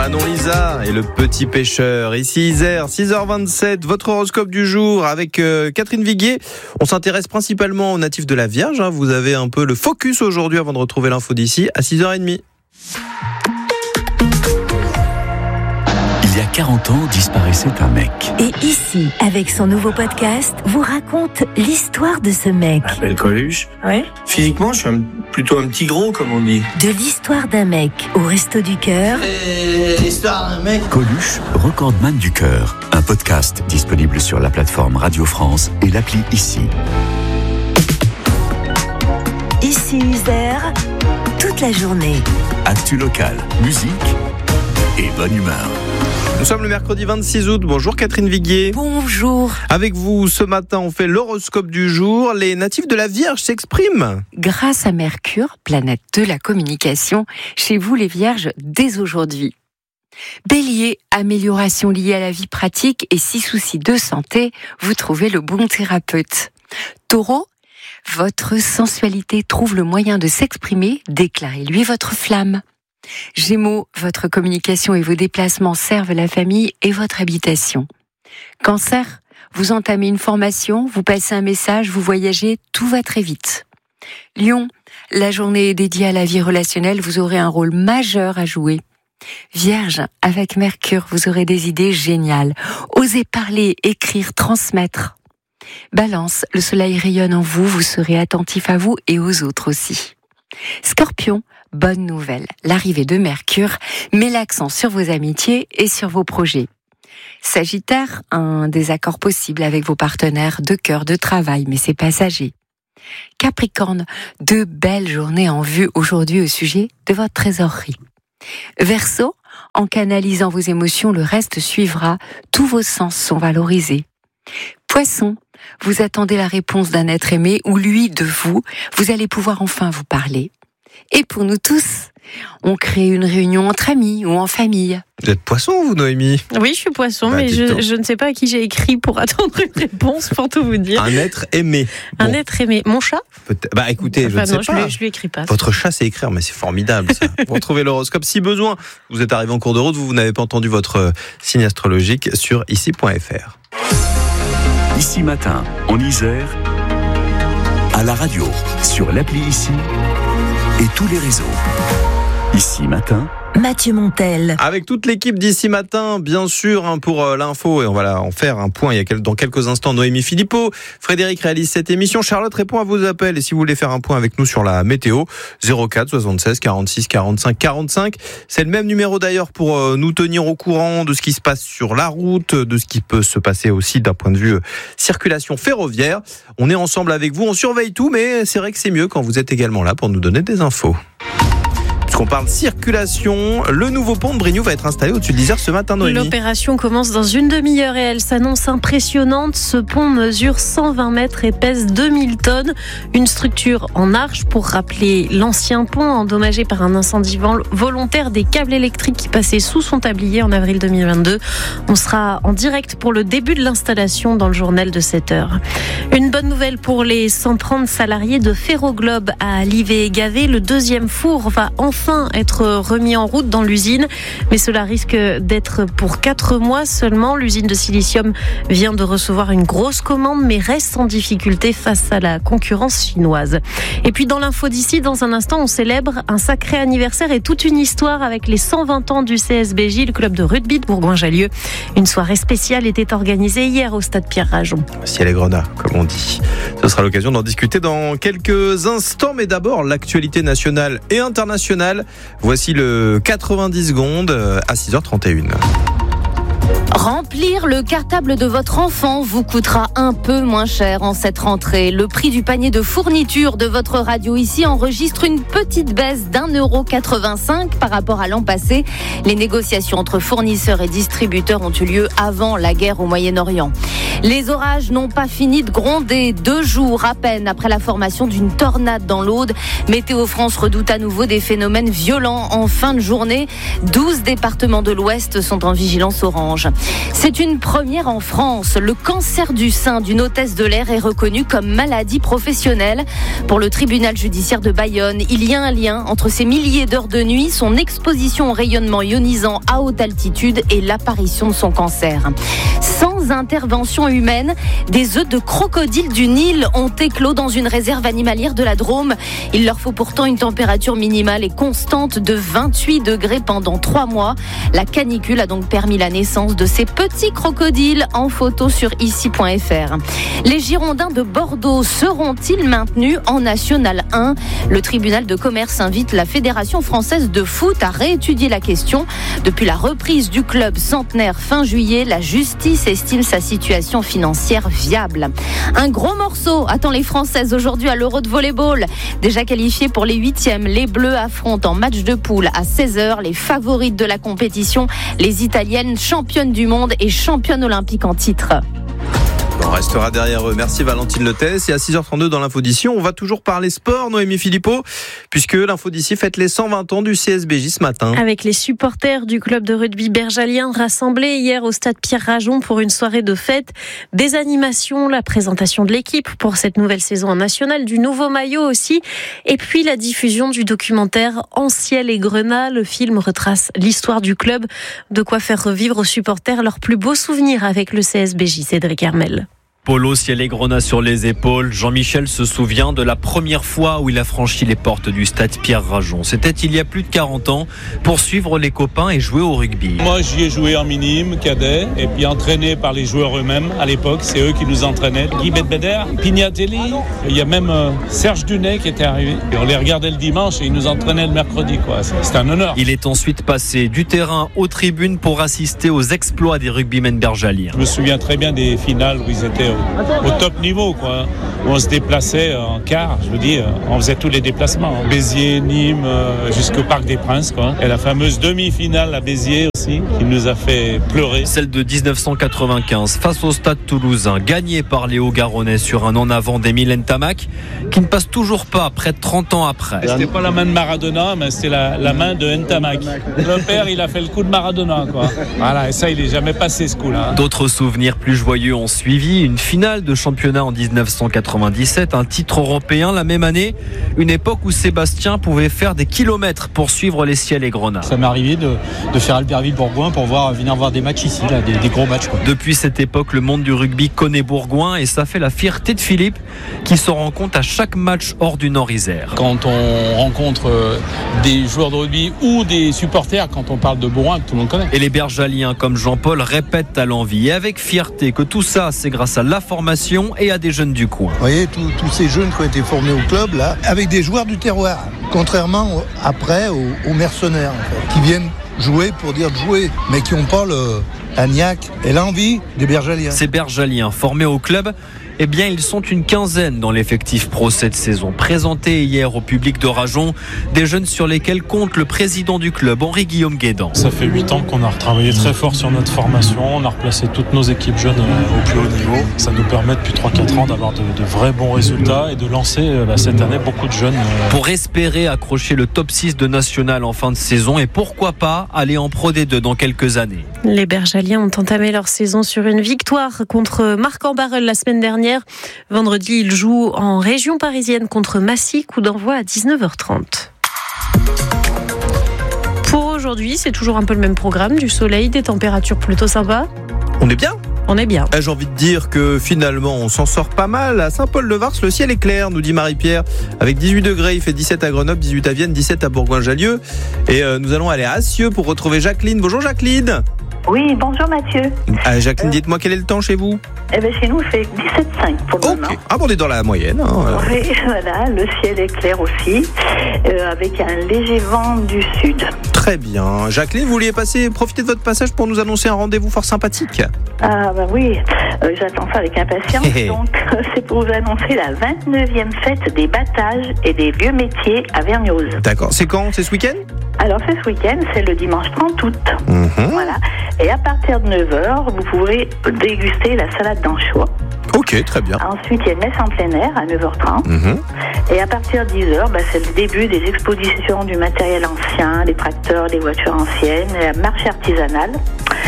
Manon Lisa et le petit pêcheur. Ici Isère, 6h27, votre horoscope du jour avec Catherine Viguier. On s'intéresse principalement aux natifs de la Vierge. Vous avez un peu le focus aujourd'hui avant de retrouver l'info d'ici à 6h30. Il y a 40 ans, disparaissait un mec. Et ici, avec son nouveau podcast, vous raconte l'histoire de ce mec. Je m'appelle Coluche. Ouais. Physiquement, je suis plutôt un petit gros, comme on dit. De l'histoire d'un mec au Resto du Cœur. L'histoire d'un mec. Coluche, recordman du cœur. Un podcast disponible sur la plateforme Radio France et l'appli Ici. Ici Isère, toute la journée. Actu locale, musique et bonne humeur. Nous sommes le mercredi 26 août. Bonjour Catherine Viguier. Bonjour. Avec vous, ce matin, on fait l'horoscope du jour. Les natifs de la Vierge s'expriment. Grâce à Mercure, planète de la communication, chez vous les Vierges, dès aujourd'hui. Bélier, amélioration liée à la vie pratique et si souci de santé, vous trouvez le bon thérapeute. Taureau, votre sensualité trouve le moyen de s'exprimer, déclarez-lui votre flamme. Gémeaux, votre communication et vos déplacements servent la famille et votre habitation. Cancer, vous entamez une formation, vous passez un message, vous voyagez, tout va très vite. Lion, la journée est dédiée à la vie relationnelle, vous aurez un rôle majeur à jouer. Vierge, avec Mercure, vous aurez des idées géniales. Osez parler, écrire, transmettre. Balance, le soleil rayonne en vous, vous serez attentif à vous et aux autres aussi. Scorpion, bonne nouvelle, l'arrivée de Mercure met l'accent sur vos amitiés et sur vos projets. Sagittaire, un désaccord possible avec vos partenaires de cœur, de travail, mais c'est passager. Capricorne, de belles journées en vue aujourd'hui au sujet de votre trésorerie. Verseau, en canalisant vos émotions, le reste suivra, tous vos sens sont valorisés. Poisson, vous attendez la réponse d'un être aimé ou lui de vous, vous allez pouvoir enfin vous parler. Et pour nous tous, on crée une réunion entre amis ou en famille. Vous êtes poisson, vous, Noémie? Oui, je suis poisson, mais je ne sais pas à qui j'ai écrit pour attendre une réponse, pour tout vous dire. Un être aimé. Un être aimé. Mon chat? Écoutez, je ne sais pas. Je lui écris pas. Votre chat sait écrire, mais c'est formidable, ça. Vous retrouvez l'horoscope si besoin. Vous êtes arrivé en cours de route, vous n'avez pas entendu votre signe astrologique sur ici.fr. Ici matin, en Isère, à la radio, sur l'appli Ici et tous les réseaux. Ici matin, Mathieu Montel. Avec toute l'équipe d'ici matin, bien sûr, pour l'info, et on va en faire un point dans quelques instants. Noémie Philippot, Frédéric réalise cette émission, Charlotte répond à vos appels, et si vous voulez faire un point avec nous sur la météo, 04 76 46 45 45. C'est le même numéro d'ailleurs pour nous tenir au courant de ce qui se passe sur la route, de ce qui peut se passer aussi d'un point de vue circulation ferroviaire. On est ensemble avec vous, on surveille tout, mais c'est vrai que c'est mieux quand vous êtes également là pour nous donner des infos. On parle circulation, le nouveau pont de Brignoud va être installé au-dessus de l'Isère ce matin, Noémie. L'opération commence dans une demi-heure et elle s'annonce impressionnante. Ce pont mesure 120 mètres et pèse 2000 tonnes. Une structure en arche pour rappeler l'ancien pont endommagé par un incendie volontaire des câbles électriques qui passaient sous son tablier en avril 2022. On sera en direct pour le début de l'installation dans le journal de 7h. Une bonne nouvelle pour les 130 salariés de Ferroglobe à Livet-et-Gavet. Le deuxième four va enfin être remis en route dans l'usine, mais cela risque d'être pour 4 mois seulement. L'usine de silicium vient de recevoir une grosse commande, mais reste en difficulté face à la concurrence chinoise. Et puis dans l'info d'ici, dans un instant, on célèbre un sacré anniversaire et toute une histoire avec les 120 ans du CSBJ, le club de rugby de Bourgoin-Jallieu. Une soirée spéciale était organisée hier au stade Pierre-Rajon. Ciel et grenat, comme on dit. Ce sera l'occasion d'en discuter dans quelques instants, mais d'abord l'actualité nationale et internationale. Voici le 90 secondes à 6h31. Remplir le cartable de votre enfant vous coûtera un peu moins cher en cette rentrée. Le prix du panier de fourniture de votre radio ici enregistre une petite baisse d'1,85 € par rapport à l'an passé. Les négociations entre fournisseurs et distributeurs ont eu lieu avant la guerre au Moyen-Orient. Les orages n'ont pas fini de gronder 2 jours à peine après la formation d'une tornade dans l'Aude. Météo France redoute à nouveau des phénomènes violents en fin de journée. 12 départements de l'Ouest sont en vigilance orange. Bourges. C'est une première en France. Le cancer du sein d'une hôtesse de l'air est reconnu comme maladie professionnelle. Pour le tribunal judiciaire de Bayonne, il y a un lien entre ces milliers d'heures de nuit, son exposition au rayonnement ionisant à haute altitude et l'apparition de son cancer. Sans intervention humaine, des œufs de crocodile du Nil ont éclos dans une réserve animalière de la Drôme. Il leur faut pourtant une température minimale et constante de 28 degrés pendant 3 mois. La canicule a donc permis la naissance de ces petits crocodiles en photo sur ici.fr. Les Girondins de Bordeaux seront-ils maintenus en National 1 ? Le tribunal de commerce invite la Fédération française de foot à réétudier la question. Depuis la reprise du club centenaire fin juillet, la justice estime sa situation financière viable. Un gros morceau attend les Françaises aujourd'hui à l'Euro de volleyball. Déjà qualifiées pour les 8e, les Bleus affrontent en match de poule à 16h les favorites de la compétition, les Italiennes championnes du monde et championnes olympiques en titre. On restera derrière eux. Merci Valentine Lethès. Et à 6h32 dans l'info d'ici, on va toujours parler sport, Noémie Philippot, puisque l'info d'ici fête les 120 ans du CSBJ ce matin. Avec les supporters du club de rugby bergalien rassemblés hier au stade Pierre-Rajon pour une soirée de fête, des animations, la présentation de l'équipe pour cette nouvelle saison en nationale, du nouveau maillot aussi, et puis la diffusion du documentaire En ciel et grenat. Le film retrace l'histoire du club, de quoi faire revivre aux supporters leurs plus beaux souvenirs avec le CSBJ. Cédric Hermel. Polo, ciel et grenat sur les épaules. Jean-Michel se souvient de la première fois où il a franchi les portes du stade Pierre-Rajon. C'était il y a plus de 40 ans pour suivre les copains et jouer au rugby. Moi, j'y ai joué en minime, cadet, et puis entraîné par les joueurs eux-mêmes à l'époque. C'est eux qui nous entraînaient. Guy Bedbeder, Pignatelli, il y a même Serge Dunet qui était arrivé. Et on les regardait le dimanche et ils nous entraînaient le mercredi, quoi. C'était un honneur. Il est ensuite passé du terrain aux tribunes pour assister aux exploits des rugbymen bergaliens. Je me souviens très bien des finales où ils étaient au top niveau, quoi. Où on se déplaçait en car, je vous dis, on faisait tous les déplacements. Béziers, Nîmes, jusqu'au Parc des Princes, quoi. Et la fameuse demi-finale à Béziers aussi, qui nous a fait pleurer. Celle de 1995, face au Stade Toulousain, gagnée par les Hauts-Garonnais sur un en avant d'Émile Ntamak, qui ne passe toujours pas près de 30 ans après. C'était pas la main de Maradona, mais c'était la main de Ntamak. Le père, il a fait le coup de Maradona, quoi. Voilà, et ça, il est jamais passé, ce coup-là. D'autres souvenirs plus joyeux ont suivi. Une finale de championnat en 1997, un titre européen la même année, une époque où Sébastien pouvait faire des kilomètres pour suivre les ciels et grenats. Ça m'est arrivé de faire Albertville-Bourgoin pour venir voir des matchs ici, là, des gros matchs, quoi. Depuis cette époque, le monde du rugby connaît Bourgoin et ça fait la fierté de Philippe qui s'en rend compte à chaque match hors du Nord-Isère. Quand on rencontre des joueurs de rugby ou des supporters, quand on parle de Bourgoin, tout le monde connaît. Et les bergaliens comme Jean-Paul répètent à l'envi et avec fierté que tout ça, c'est grâce à la formation et à des jeunes du coin. Vous voyez, tous ces jeunes qui ont été formés au club, là, avec des joueurs du terroir, contrairement après aux mercenaires, en fait, qui viennent jouer pour dire de jouer, mais qui n'ont pas la niaque et l'envie des bergaliens. Ces bergaliens formés au club, eh bien, ils sont une quinzaine dans l'effectif pro cette saison. Présentés hier au public de Rajon, des jeunes sur lesquels compte le président du club, Henri-Guillaume Guédan. Ça fait 8 ans qu'on a retravaillé très fort sur notre formation. On a replacé toutes nos équipes jeunes au plus haut niveau. Ça nous permet depuis 3-4 ans d'avoir de vrais bons résultats et de lancer cette année beaucoup de jeunes. Pour espérer accrocher le top 6 de national en fin de saison et pourquoi pas aller en Pro D2 dans quelques années. Les bergaliens ont entamé leur saison sur une victoire contre Marc-en-Barœul la semaine dernière. Vendredi, ils jouent en région parisienne contre Massy, coup d'envoi à 19h30. Pour aujourd'hui, c'est toujours un peu le même programme, du soleil, des températures plutôt sympas. On est bien ? On est bien. J'ai envie de dire que finalement, on s'en sort pas mal. À Saint-Paul-de-Vars, le ciel est clair, nous dit Marie-Pierre. Avec 18 degrés, il fait 17 à Grenoble, 18 à Vienne, 17 à Bourgoin-Jallieu. Et nous allons aller à Assieux pour retrouver Jacqueline. Bonjour Jacqueline. Oui, bonjour Mathieu. Jacqueline, dites-moi quel est le temps chez vous ? Eh bien, chez nous, il fait 17,5 pour le moment. Ah bon, on est dans la moyenne. Oui, voilà, le ciel est clair aussi, avec un léger vent du sud. Très bien. Jacqueline, vous vouliez profiter de votre passage pour nous annoncer un rendez-vous fort sympathique ? Ah bah oui, j'attends ça avec impatience. Donc, c'est pour vous annoncer la 29e fête des battages et des vieux métiers à Vergnoz. D'accord. C'est quand ? C'est ce week-end ? Alors, c'est ce week-end, c'est le dimanche 30 août. Voilà. Et à partir de 9h, vous pourrez déguster la salade d'anchois. Ok, très bien. Ensuite, il y a une messe en plein air à 9h30. Et à partir de 10h, c'est le début des expositions du matériel ancien, les tracteurs, les voitures anciennes, la marche artisanale.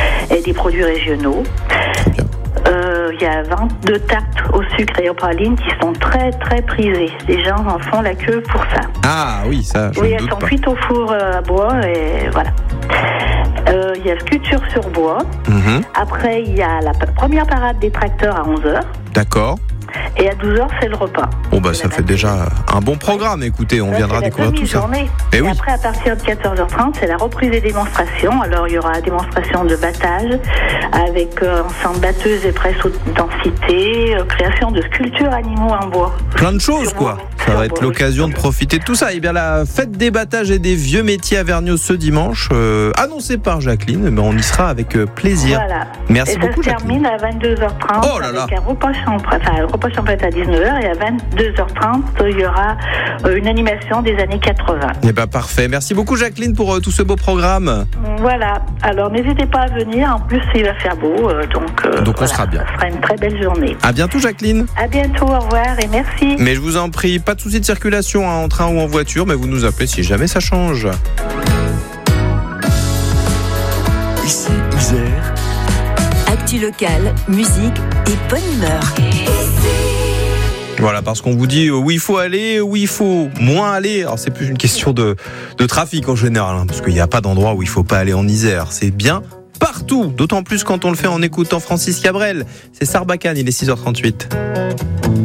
et des produits régionaux. Il y a 22 tartes au sucre et aux pralines qui sont très très prisées. Les gens en font la queue pour ça. Ah oui, ça, je Oui, ne elles doute sont pas. cuites au four à bois et voilà. Il y a sculpture sur bois. Après, il y a la première parade des tracteurs à 11h. D'accord. Et à 12h, c'est le repas. Bon, bah, ça fait déjà un bon programme. Écoutez, on viendra découvrir tout ça. Et oui. après, à partir de 14h30, c'est la reprise des démonstrations. Alors, il y aura démonstration de battage avec ensemble batteuse et presse haute densité, création de sculptures animaux en bois. Plein de choses, quoi. Ça va être l'occasion de profiter de tout ça. Et bien, la fête des battages et des vieux métiers à Vergniaud ce dimanche, annoncée par Jacqueline, mais on y sera avec plaisir. Voilà. Merci beaucoup, Et ça se termine à 22h30 Oh là là. avec un repas champêtre à 19h et à 22h30, il y aura une animation des années 80. Eh ben parfait. Merci beaucoup, Jacqueline, pour tout ce beau programme. Voilà. Alors, n'hésitez pas à venir. En plus, il va faire beau. Donc on sera bien. Ça sera une très belle journée. À bientôt, Jacqueline. À bientôt. Au revoir et merci. Mais je vous en prie, pas de souci de circulation en train ou en voiture, mais vous nous appelez si jamais ça change. Ici, Isère. Actu locale, musique et bonne humeur. Voilà, parce qu'on vous dit où il faut aller, où il faut moins aller. Alors, c'est plus une question de trafic en général, hein, parce qu'il n'y a pas d'endroit où il ne faut pas aller en Isère. C'est bien partout, d'autant plus quand on le fait en écoutant Francis Cabrel. C'est Sarbacane, il est 6h38.